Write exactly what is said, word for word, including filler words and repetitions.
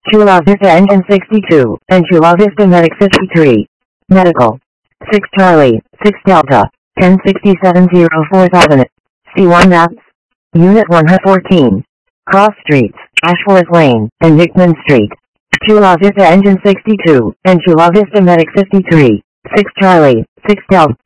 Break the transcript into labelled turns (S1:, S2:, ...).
S1: Chula Vista Engine sixty-two, and Chula Vista Medic fifty-three. Medical. six Charlie, six Delta, ten sixty-seven oh four thousand. C one Maps. Unit one fourteen. Cross Streets, Ashworth Lane, and Hickman Street. Chula Vista Engine sixty-two, and Chula Vista Medic fifty-three. six Charlie, six Delta,